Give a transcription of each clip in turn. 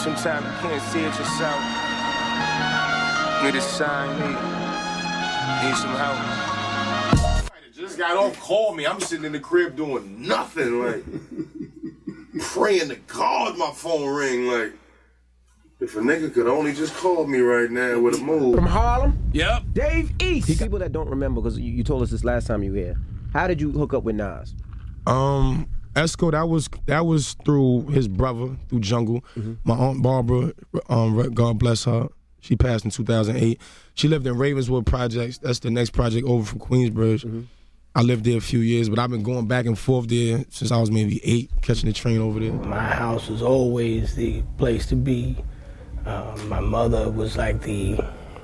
Sometimes you can't see it yourself. Need a sign, need some help. Just got off, called me. I'm sitting in the crib doing nothing, like praying to God my phone ring. Like, if a nigga could only just call me right now with a move. From Harlem? Yep. Dave East. People that don't remember, because you told us this last time you were here, how did you hook up with Nas? Esco, that was through his brother, through Jungle. Mm-hmm. My Aunt Barbara, God bless her, she passed in 2008. She lived in Ravenswood Projects. That's the next project over from Queensbridge. Mm-hmm. I lived there a few years, but I've been going back and forth there since I was maybe 8, catching the train over there. My house was always the place to be. My mother was like the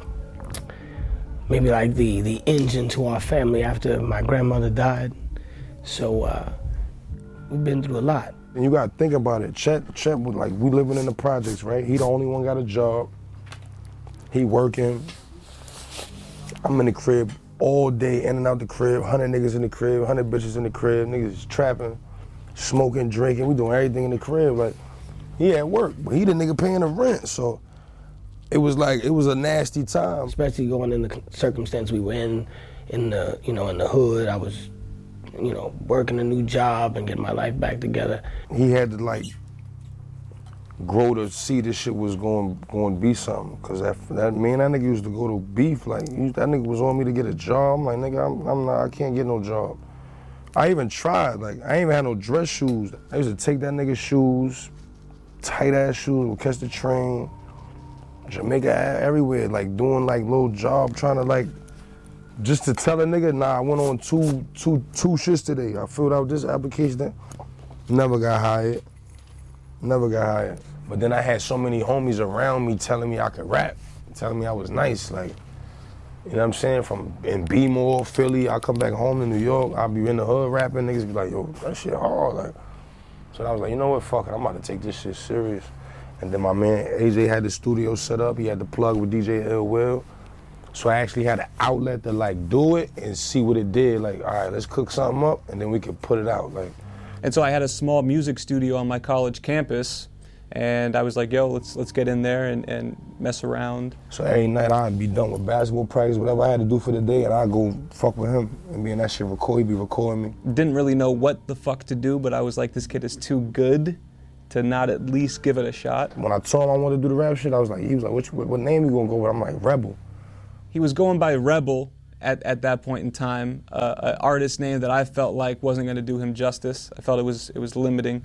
engine to our family after my grandmother died. So we've been through a lot. And you gotta think about it. Chet was like, we living in the projects, right? He the only one got a job. He working. I'm in the crib all day, in and out the crib, 100 niggas in the crib, 100 bitches in the crib, niggas is trapping, smoking, drinking, we doing everything in the crib. Like, he at work, but he the nigga paying the rent, so it was a nasty time. Especially going in the circumstance we were in the hood. I was, working a new job and getting my life back together. He had to grow to see this shit was going to be something. Cause that me and that nigga used to go to beef. That nigga was on me to get a job. I'm like, nigga, I can't get no job. I even tried. I ain't even had no dress shoes. I used to take that nigga's shoes, tight ass shoes, would catch the train, Jamaica, everywhere, doing little job, trying to just to tell a nigga, nah, I went on two shits today. I filled out this application. Never got hired. But then I had so many homies around me telling me I could rap, telling me I was nice. You know what I'm saying? In B-More, Philly, I come back home to New York, I'll be in the hood rapping, niggas be like, yo, that shit hard. So I was like, you know what, fuck it, I'm about to take this shit serious. And then my man AJ had the studio set up, he had the plug with DJ Ill Will. So I actually had an outlet to do it and see what it did. All right, let's cook something up and then we could put it out. And so I had a small music studio on my college campus, and I was like, yo, let's get in there and mess around. So every night I'd be done with basketball practice, whatever I had to do for the day, and I'd go fuck with him and be in that shit he'd be recording me. Didn't really know what the fuck to do, but I was like, this kid is too good to not at least give it a shot. When I told him I wanted to do the rap shit, he was like, what name you gonna go with? I'm like, Rebel. He was going by Rebel at that point in time, an artist name that I felt like wasn't gonna do him justice. I felt it was limiting.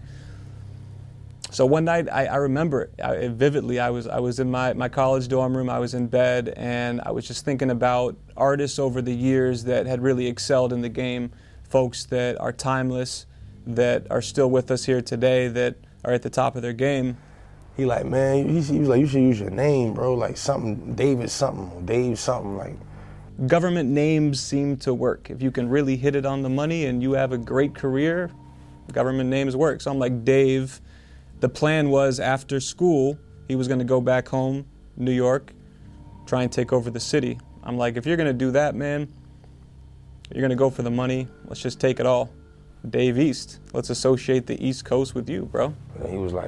So one night, I remember it vividly, I was in my college dorm room, I was in bed, and I was just thinking about artists over the years that had really excelled in the game, folks that are timeless, that are still with us here today, that are at the top of their game. He like, man, he was like, you should use your name, bro, something, David something, Dave something, Government names seem to work. If you can really hit it on the money and you have a great career, government names work. So I'm like, Dave. The plan was after school, he was gonna go back home, New York, try and take over the city. I'm like, if you're gonna do that, man, you're gonna go for the money, let's just take it all. Dave East, let's associate the East Coast with you, bro. And he was like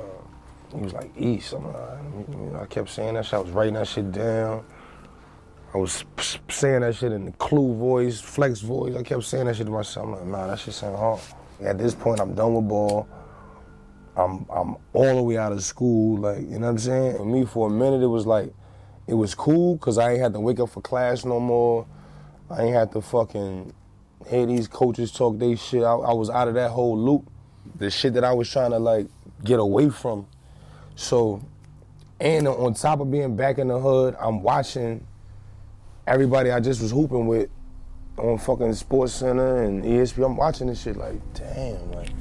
East. I kept saying that shit, I was writing that shit down. I was saying that shit in the Clue voice, Flex voice. I kept saying that shit to myself. I'm like, nah, that shit sound hard. At this point, I'm done with ball. I'm all the way out of school, you know what I'm saying? For me, for a minute, it was cool, because I ain't had to wake up for class no more. I ain't had to fucking hear these coaches talk they shit. I was out of that whole loop. The shit that I was trying to, get away from. So, and on top of being back in the hood, I'm watching everybody I just was hooping with on fucking SportsCenter and ESPN. I'm watching this shit damn,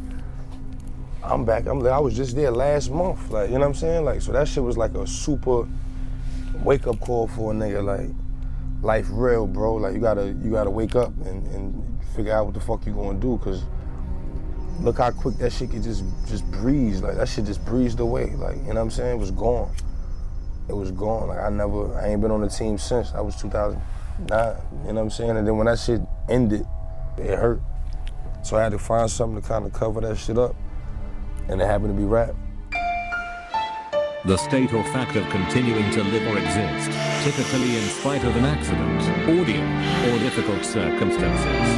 I'm back. I was just there last month, you know what I'm saying? So that shit was a super wake-up call for a nigga, life real, bro. You gotta wake up and figure out what the fuck you gonna do, because look how quick that shit could just breeze. That shit just breezed away, you know what I'm saying? It was gone. I ain't been on the team since. That was 2009, you know what I'm saying? And then when that shit ended, it hurt. So I had to find something to kind of cover that shit up. And it happened to be rap. the state or fact of continuing to live or exist, typically in spite of an accident, ordeal, or difficult circumstances.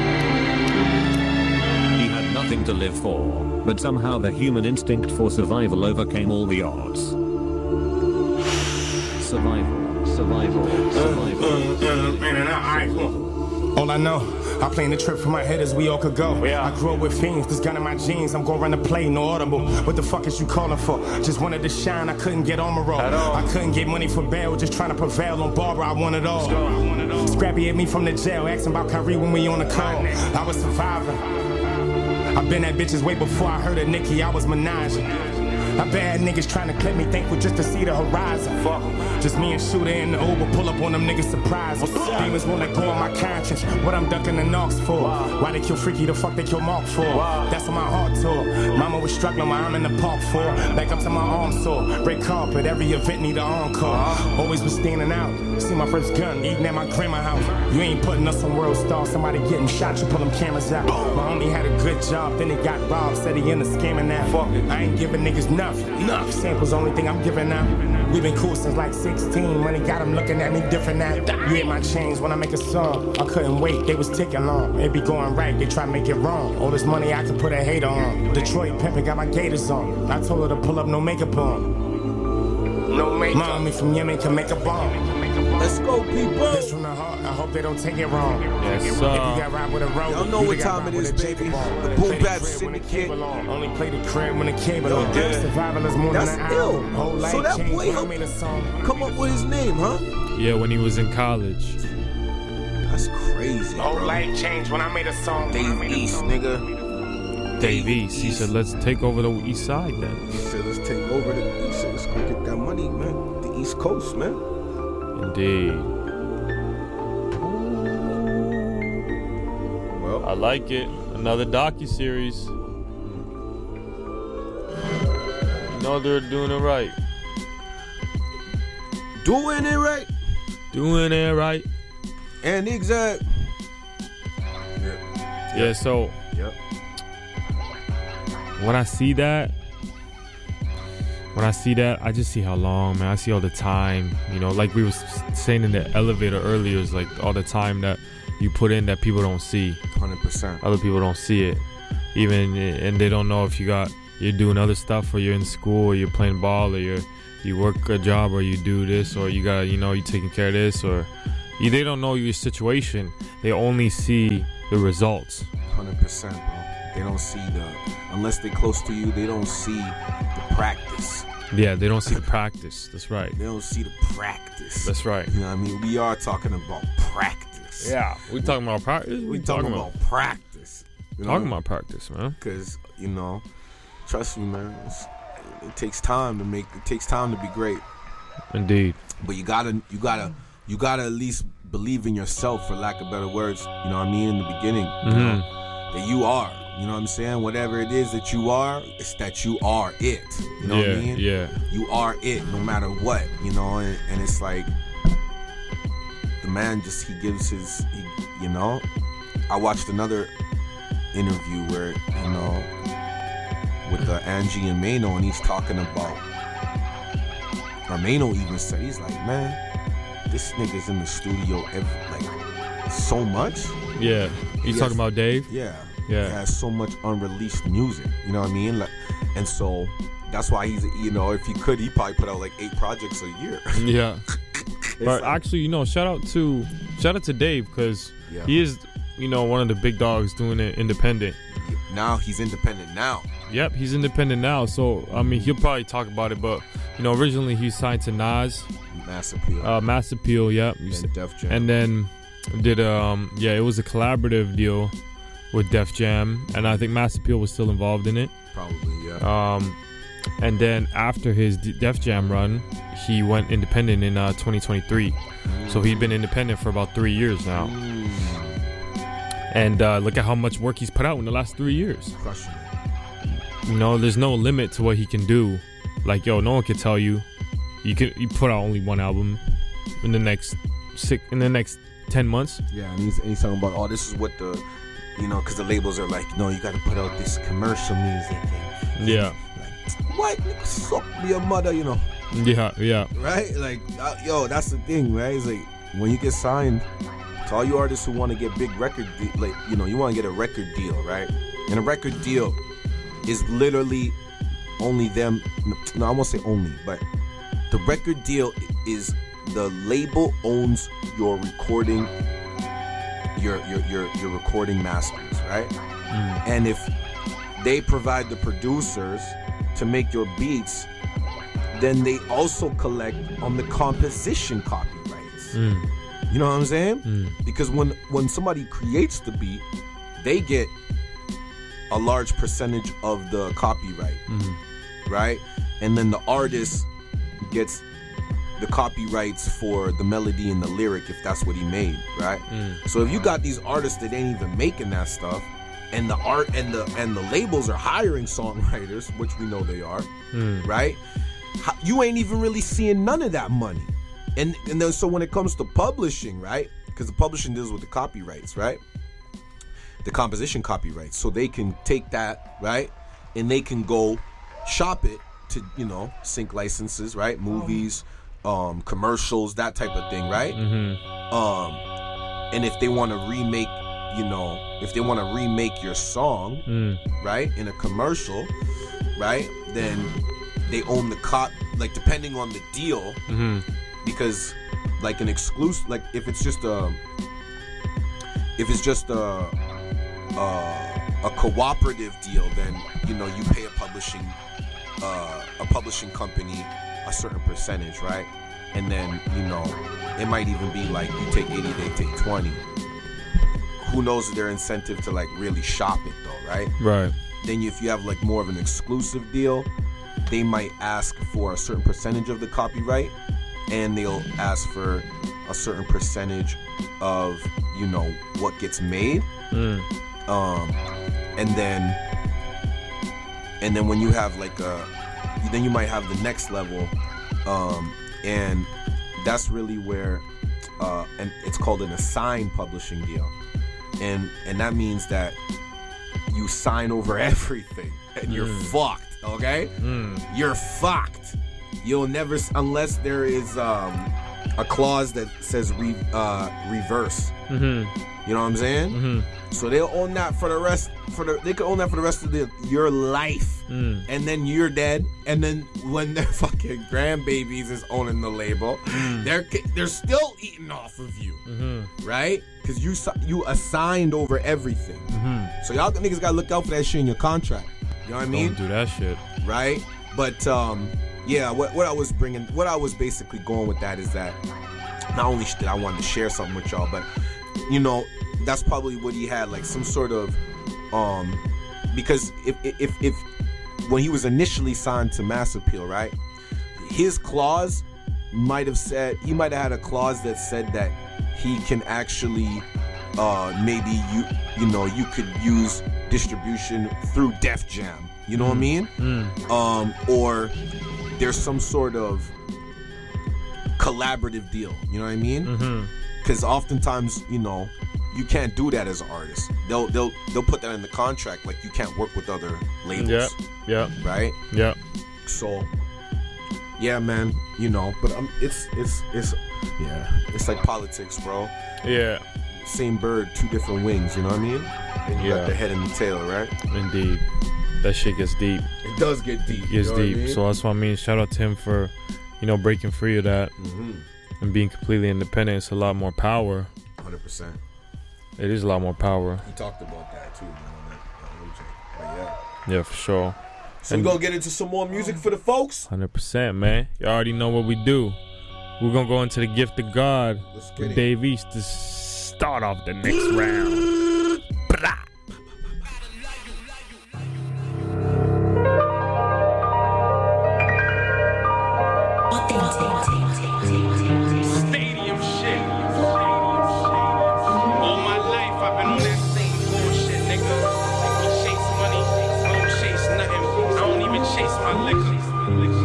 He had nothing to live for, but somehow the human instinct for survival overcame all the odds. Survival. All I know, I plan the trip for my head as we all could go. I grew up with fiends, this gun in my jeans. I'm gonna run the play, no audible. What the fuck is you calling for? Just wanted to shine, I couldn't get on my roll. I couldn't get money for bail, just trying to prevail on Barbara, I want it all. Scrappy hit me from the jail, asking about Kyrie when we on the call. I was surviving. I've been at bitches way before I heard of Nicki, I was menaging. I bad niggas trying to clip me, thankful just to see the horizon. Fuck 'em. Just me and Shooter in the Uber, pull up on them niggas, surprise 'em. Demons won't let go of my conscience. What I'm ducking the knocks for? Why they kill Freaky, the fuck they kill Mark for? That's on my heart tour. Mama was struggling while I'm in the park for. Back up to my arm sore. Red carpet, every event need an encore. Always was standing out. See my first gun, eating at my grandma's house. You ain't putting us on World Star, somebody getting shot, you pull them cameras out. My homie had a good job, then he got robbed, said he in the scamming now. I ain't giving niggas nothing. Enough samples, only thing I'm giving out. We've been cool since like 16. Money got them looking at me different now. You hit my chains when I make a song. I couldn't wait, they was ticking long. It be going right, they try to make it wrong. All this money I could put a hater on. Detroit pimpin' got my gators on. I told her to pull up, no makeup on. No makeup. Mommy from Yemen can make a bomb. Let's go, people. This from the heart, I hope they don't take it wrong. Yes, if you got ride with a road, y'all know what time it is, baby. The Boom Bap Syndicate. Only play the crib when the cable on. Survival is more than an ill. Whole So that change boy when I made a song. come up with his name, huh? Yeah, when he was in college. That's crazy, Whole bro. life changed when I made a song. Dave East, nigga. Dave East. He said, let's take over the East Side then. He said, let's take over the East. Let's go get that money, man. The East Coast, man. Indeed. Well, I like it. Another docuseries. You know they're doing it right. Doing it right. Doing it right. And exact. Yeah, so when I see that, I just see how long, man. I see all the time, you know, like we were saying in the elevator earlier, is like all the time that you put in that people don't see. 100%. Other people don't see it, even, and they don't know if you're doing other stuff, or you're in school, or you're playing ball, or you work a job, or you do this, or you got, you know, you taking care of this, or they don't know your situation. They only see the results. 100%, bro. They don't see unless they're close to you, they don't see the practice. Yeah, they don't see the practice. That's right. They don't see the practice. That's right. You know what I mean? We are talking about practice. Yeah, we talking about practice. We talking about practice. You know? Talking about practice, man. Because, you know, trust me, man, it takes time to be great. Indeed. But you gotta at least believe in yourself, for lack of better words. You know what I mean? In the beginning, you know, that you are. You know what I'm saying? Whatever it is that you are, it's that you are it. You know what I mean? Yeah. You are it, no matter what. You know, and it's like the man just you know. I watched another interview where, you know, with Angie and Mano, and he's talking about, or Mano even said, he's like, man, this nigga's in the studio so much. Yeah. You talking about Dave? Yeah. Yeah. He has so much unreleased music. You know what I mean? And so that's why he's, you know, if he could, he probably put out like 8 projects a year. Yeah. But actually, you know, shout out to Dave, because he is, you know, one of the big dogs doing it independent. Now he's independent now. Yep, he's independent now. So, I mean, he'll probably talk about it, but, you know, originally he signed to Nas. Mass Appeal. Mass Appeal, yep. And Def Jam. And then did, it was a collaborative deal with Def Jam, and I think Mass Appeal was still involved in it. Probably, yeah. And then after his Def Jam run, he went independent in 2023. So he'd been independent for about 3 years now. And look at how much work he's put out in the last 3 years. Crushing it. You know, there's no limit to what he can do. Like, yo, no one can tell you you put out only one album in the next 10 months. Yeah, and he's talking about, oh, this is what the, you know, because the labels are like, no, you got to put out this commercial music. And, yeah. Like what? Suck me your mother, you know. Yeah. Right? Like, yo, that's the thing, right? It's like, when you get signed, to all you artists who want to get big record, like, you know, you want to get a record deal, right? And a record deal is literally only them. No, I won't say only, but the record deal is the label owns your recording, your recording masters, right? And if they provide the producers to make your beats, then they also collect on the composition copyrights. You know what I'm saying? Because when somebody creates the beat, they get a large percentage of the copyright, right? And then the artist gets the copyrights for the melody and the lyric if that's what he made, right? So if you got these artists that ain't even making that stuff, and the art and the labels are hiring songwriters, which we know they are, right? You ain't even really seeing none of that money. And then so when it comes to publishing, right? Because the publishing deals with the copyrights, right? The composition copyrights. So they can take that, right? And they can go shop it to, you know, sync licenses, right? Movies, commercials, that type of thing, right? And if they want to remake, you know, if they want to remake your song, right, in a commercial, right, then they own the like, depending on the deal, because like an exclusive, like if it's just a cooperative deal, then, you know, you pay a publishing company a certain percentage, right? And then, you know, it might even be like you take 80, they take 20. Who knows their incentive to like really shop it though, right? Right. Then if you have like more of an exclusive deal, they might ask for a certain percentage of the copyright, and they'll ask for a certain percentage of, you know, what gets made. And then when you have like then you might have the next level, and that's really where and it's called an assigned publishing deal, and that means that you sign over everything and you're fucked. Okay, you're fucked. You'll never, unless there is a clause that says reverse. You know what I'm saying? So they'll own that for the rest. They could own that for the rest of your life, and then you're dead. And then when their fucking grandbabies is owning the label, they're still eating off of you, right? Because you assigned over everything. So y'all niggas gotta look out for that shit in your contract. You know what I mean? Don't do that shit, right? But yeah, what I was basically going with that is that not only did I want to share something with y'all, but, you know, that's probably what he had, like some sort of because if when he was initially signed to Mass Appeal, right, his clause might have had a clause that said that he can actually maybe you could use distribution through Def Jam, you know what I mean? Or there's some sort of collaborative deal, you know what I mean? Because oftentimes, you know, you can't do that as an artist. They'll put that in the contract, like you can't work with other labels. Yeah. Right? Yeah. So, yeah, man, you know, but it's like politics, bro. Yeah. Same bird, two different wings, you know what I mean? And you got the head and the tail, right? Indeed. That shit gets deep. It does get deep. It gets deep. I mean? So that's what I mean. Shout out to him for, you know, breaking free of that and being completely independent. It's a lot more power. 100%. It is a lot more power. He talked about that too, man. But yeah, for sure. So we gonna get into some more music for the folks? 100%, man. You already know what we do. We're gonna go into the gift of God with Dave East to start off the next round.